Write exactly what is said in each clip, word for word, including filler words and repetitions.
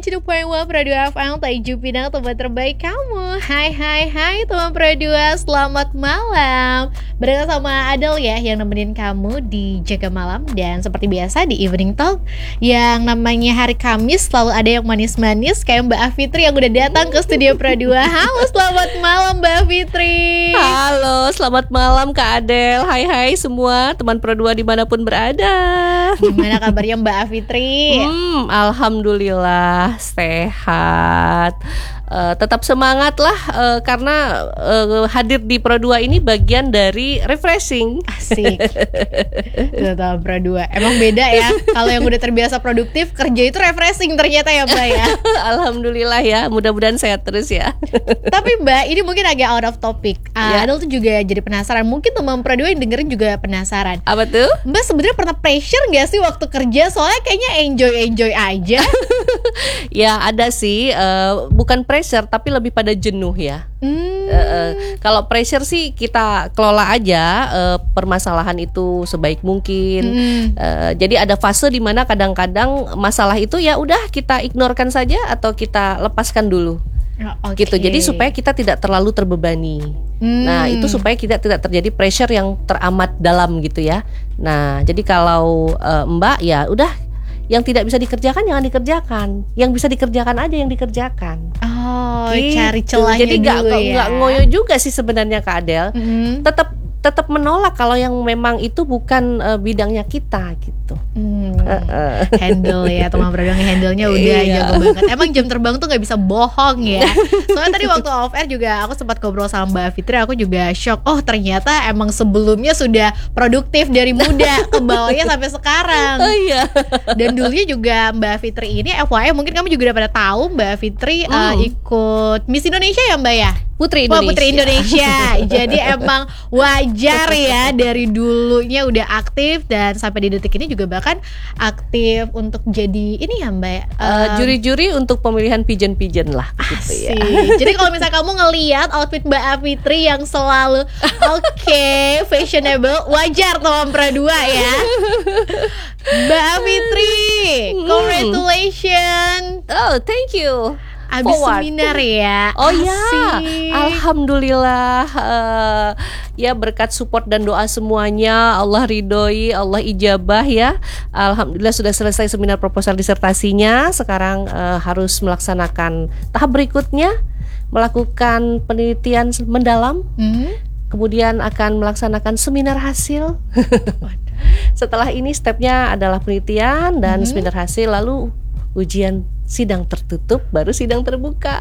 tujuh koma satu Pro dua F M, Taiju Pinang, tempat terbaik kamu. Hai hai hai teman Pro dua, selamat malam. Berada sama Adel ya, yang nemenin kamu di Jaga Malam. Dan seperti biasa di Evening Talk, yang namanya hari Kamis selalu ada yang manis-manis, kayak Mbak Afitri yang udah datang ke studio Pro dua. Halo, selamat malam Mbak Afitri. Halo, selamat malam Kak Adel. Hai hai semua teman Pro dua dimanapun berada. Gimana kabarnya Mbak Afitri? Hmm, alhamdulillah sehat. Uh, tetap semangat lah uh, karena uh, hadir di Pro dua ini bagian dari refreshing. Asik. Tetap Pro dua. Emang beda ya. Kalau yang udah terbiasa produktif, kerja itu refreshing ternyata ya Mbak ya. Alhamdulillah ya. Mudah-mudahan sehat terus ya. Tapi Mbak, ini mungkin agak out of topic. Uh, ya. Adel tuh juga jadi penasaran. Mungkin teman Pro dua yang dengerin juga penasaran. Apa tuh? Mbak sebenarnya pernah pressure gak sih waktu kerja? Soalnya kayaknya enjoy-enjoy aja. Ya ada sih. Uh, bukan pressure tapi lebih pada jenuh ya. Hmm. Uh, uh, kalau pressure sih kita kelola aja uh, permasalahan itu sebaik mungkin. Hmm. Uh, jadi ada fase di mana kadang-kadang masalah itu ya udah kita ignorkan saja atau kita lepaskan dulu. Oh, okay. Gitu. Jadi supaya kita tidak terlalu terbebani. Hmm. Nah, itu supaya kita tidak terjadi pressure yang teramat dalam gitu ya. Nah, jadi kalau uh, Mbak ya udah, yang tidak bisa dikerjakan jangan dikerjakan, yang bisa dikerjakan aja yang dikerjakan. Oh, gitu. Cari celahnya jadi dulu gak, ya. Jadi nggak ngoyo juga sih sebenarnya Kak Adel. Mm-hmm. Tetap tetap menolak kalau yang memang itu bukan uh, bidangnya kita gitu. Hmm, uh-uh. Handle ya, teman Pro dua nge-handle-nya udah iya. jago banget. Emang jam terbang tuh nggak bisa bohong ya. Soalnya tadi waktu off air juga aku sempat ngobrol sama Mbak Fitri, aku juga shock. Oh ternyata emang sebelumnya sudah produktif dari muda ke bawahnya sampai sekarang. Oh iya. Dan dulunya juga Mbak Fitri ini F Y I mungkin kamu juga udah pada tahu Mbak Fitri hmm. uh, ikut Miss Indonesia ya Mbak ya? Putri Indonesia. Oh, Putri Indonesia. Jadi emang wajar ya dari dulunya udah aktif dan sampai di detik ini juga bahkan aktif untuk jadi ini ya Mbak. Uh, um, juri-juri untuk pemilihan pigeon-pigeon lah gitu ya. Jadi kalau misalnya kamu ngelihat outfit Mbak Afitri yang selalu oke, okay, fashionable, wajar teman Pro dua ya. Mbak Afitri, congratulations. Oh, thank you. Abis Forward. Seminar ya. Oh ya, alhamdulillah uh, ya berkat support dan doa semuanya Allah ridhoi, Allah ijabah ya. Alhamdulillah sudah selesai seminar proposal disertasinya. Sekarang uh, harus melaksanakan tahap berikutnya, melakukan penelitian mendalam. Mm-hmm. Kemudian akan melaksanakan seminar hasil. Setelah ini stepnya adalah penelitian dan mm-hmm. seminar hasil, lalu ujian sidang tertutup, baru sidang terbuka.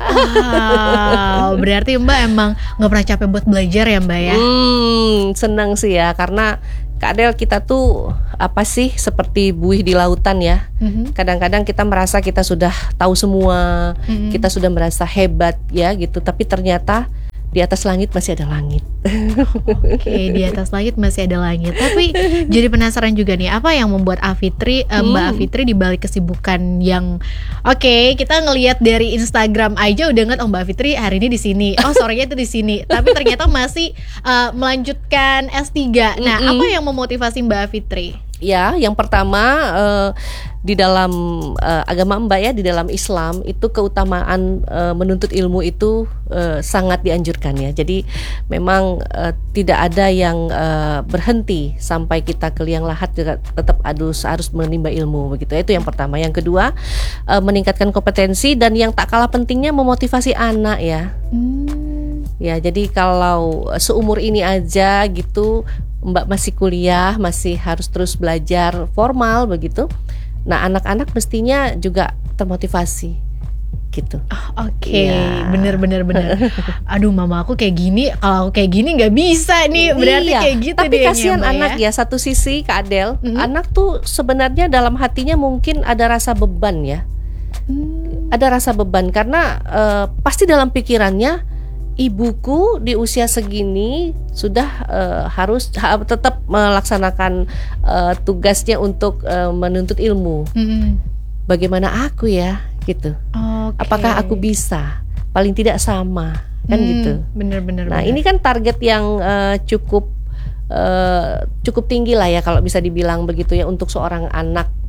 Wow, berarti Mbak emang gak pernah capek buat belajar ya Mbak ya? Hmm, senang sih ya, karena Kak Adel kita tuh apa sih seperti buih di lautan ya. Mm-hmm. Kadang-kadang kita merasa kita sudah tahu semua, mm-hmm. kita sudah merasa hebat ya gitu, tapi ternyata di atas langit masih ada langit. Oke, okay, di atas langit masih ada langit. Tapi jadi penasaran juga nih, apa yang membuat Afitri, hmm. Mbak Afitri di balik kesibukan yang oke, okay, kita ngelihat dari Instagram aja udah ngeliat oh Mbak Afitri hari ini di sini, oh sorenya itu di sini. Tapi ternyata masih uh, melanjutkan S tiga. Nah, mm-hmm. apa yang memotivasi Mbak Afitri? Ya, yang pertama uh, di dalam uh, agama Mbak ya, di dalam Islam itu keutamaan uh, menuntut ilmu itu uh, sangat dianjurkan ya. Jadi memang uh, tidak ada yang uh, berhenti sampai kita ke liang lahat, juga tetap harus harus menimba ilmu begitu. Itu yang pertama. Yang kedua uh, meningkatkan kompetensi, dan yang tak kalah pentingnya memotivasi anak ya. Hmm. Ya, jadi kalau seumur ini aja gitu Mbak masih kuliah, masih harus terus belajar formal begitu. Nah, anak-anak mestinya juga termotivasi gitu. Oh, oke, okay. ya. bener bener bener. Aduh, mama aku kayak gini, kalau aku kayak gini nggak bisa nih. Berarti iya. kayak gitu. Tapi kasihan anak ya. ya. Satu sisi Kak Adel, mm-hmm. anak tuh sebenarnya dalam hatinya mungkin ada rasa beban ya. Hmm. Ada rasa beban karena uh, pasti dalam pikirannya, ibuku di usia segini sudah uh, harus ha, tetap melaksanakan uh, tugasnya untuk uh, menuntut ilmu. Mm-hmm. Bagaimana aku ya, gitu. Okay. Apakah aku bisa? Paling tidak sama, kan mm, gitu. Bener-bener. Nah, bener. ini kan target yang uh, cukup uh, cukup tinggi lah ya kalau bisa dibilang begitu ya untuk seorang anak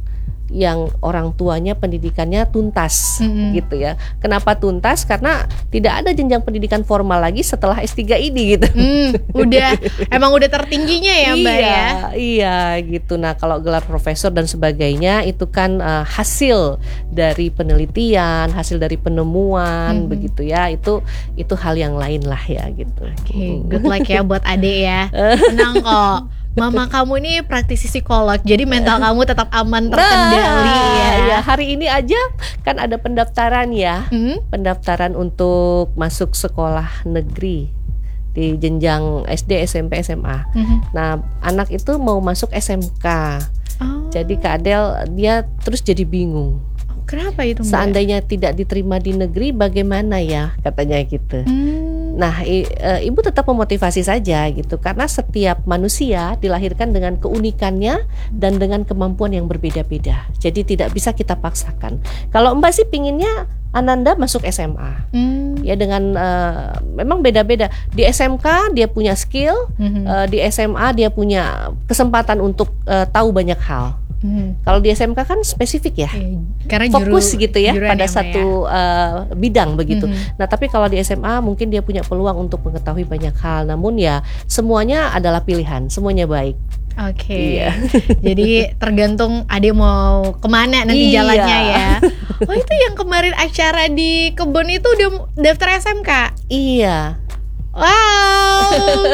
yang orang tuanya pendidikannya tuntas Mm-mm. gitu ya. Kenapa tuntas? Karena tidak ada jenjang pendidikan formal lagi setelah S tiga ini gitu. Hmm, udah emang udah tertingginya ya Mbak iya, ya. Iya gitu. Nah kalau gelar profesor dan sebagainya itu kan uh, hasil dari penelitian, hasil dari penemuan Mhm. begitu ya. Itu itu hal yang lain lah ya gitu. Oke, Mm. good luck ya buat adek ya. Tenang kok. Mama kamu ini praktisi psikolog, jadi mental kamu tetap aman terkendali ya. ya. Hari ini aja kan ada pendaftaran ya. Hmm? Pendaftaran untuk masuk sekolah negeri di jenjang S D, S M P, S M A. Mhm. Nah, anak itu mau masuk S M K. Oh, Jadi Kak Adel dia terus jadi bingung. kenapa itu Mbak? Seandainya tidak diterima di negeri bagaimana ya katanya gitu. Hmm. Nah, i- e, ibu tetap memotivasi saja gitu karena setiap manusia dilahirkan dengan keunikannya dan dengan kemampuan yang berbeda-beda. Jadi tidak bisa kita paksakan. Kalau Mbak sih pinginnya Ananda masuk S M A. Hmm. Ya dengan eh, memang beda-beda. Di S M K dia punya skill, Mhm. eh, di S M A dia punya kesempatan untuk eh, tahu banyak hal. Mhm. Kalau di S M K kan spesifik ya. Iya, karena Fokus juru- gitu ya juruan pada Mbak satu eh, bidang begitu. Mhm. Nah, tapi kalau di S M A mungkin dia punya peluang untuk mengetahui banyak hal. Namun ya semuanya adalah pilihan, semuanya baik. Oke, Iya. jadi tergantung Ade mau kemana nanti Iya. jalannya ya. Oh itu yang kemarin acara di kebun itu udah daftar S M K. Iya. Wow.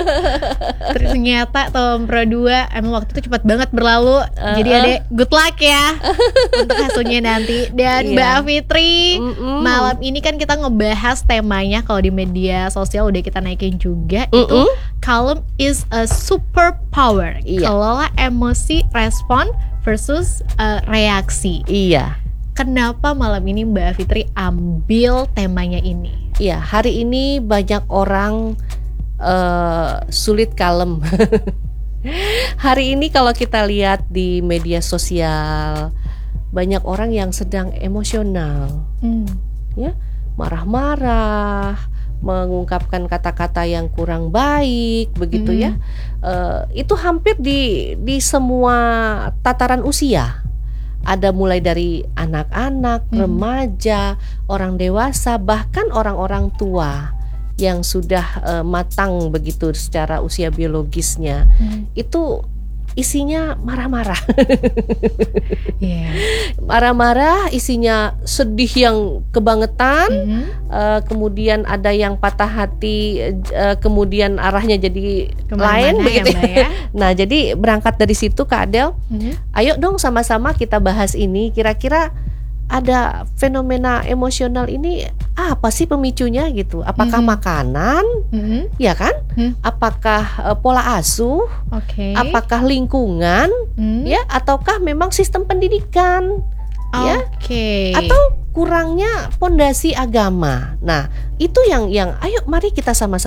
Ternyata tahun Pro dua emang waktu itu cepat banget berlalu. Jadi Uh-uh. Ade good luck ya untuk hasilnya nanti. Dan Iya. Mbak Fitri, Mm-mm. malam ini kan kita ngebahas temanya kalau di media sosial udah kita naikin juga itu Mm-mm. calm is a superpower. Iya. Kelola emosi, respon versus uh, reaksi. Iya. Kenapa malam ini Mbak Fitri ambil temanya ini? Iya, hari ini banyak orang eh, sulit kalem. Hari ini kalau kita lihat di media sosial banyak orang yang sedang emosional, Hmm. ya, marah-marah, mengungkapkan kata-kata yang kurang baik, begitu ya. Eh, itu hampir di di semua tataran usia. Ada mulai dari anak-anak, Hmm. remaja, orang dewasa, bahkan orang-orang tua yang sudah eh, matang begitu secara usia biologisnya. Hmm. Itu isinya marah-marah. Iya. Marah-marah, isinya sedih yang kebangetan. Mhm. Eh, kemudian ada yang patah hati, eh, kemudian arahnya jadi Kemana-mana lain ya, begitu. Mbak ya? Nah, jadi berangkat dari situ Kak Adel, Mhm. ayo dong sama-sama kita bahas ini. Kira-kira ada fenomena emosional ini apa sih pemicunya gitu? Apakah Mhm. makanan, Mhm. ya kan? Hmm. Apakah eh, pola asuh? Oke. Apakah lingkungan? Hmm. Ya, ataukah memang sistem pendidikan? Ya? Oke. Atau kurangnya pondasi agama? Nah, itu yang yang ayo mari kita sama-sama